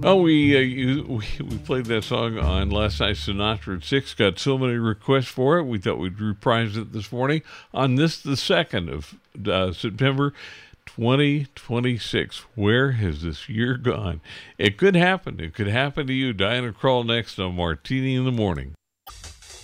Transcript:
Oh, we played that song on last night's Sinatra at 6. Got so many requests for it. We thought we'd reprise it this morning on the 2nd of September 2026. Where has this year gone? It could happen. It could happen to you. Diana Krall next on Martini in the Morning.